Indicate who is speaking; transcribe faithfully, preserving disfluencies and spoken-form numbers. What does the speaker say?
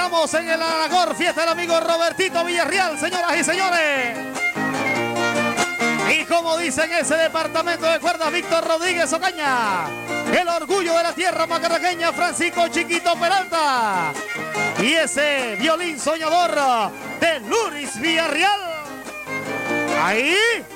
Speaker 1: Estamos en el Aragor, fiesta del amigo Robertito Villarreal, señoras y señores. Y como dicen ese departamento de cuerdas, Víctor Rodríguez Ocaña, el orgullo de la tierra macarraqueña, Francisco Chiquito Peralta, y ese violín soñador de Luis Villarreal. Ahí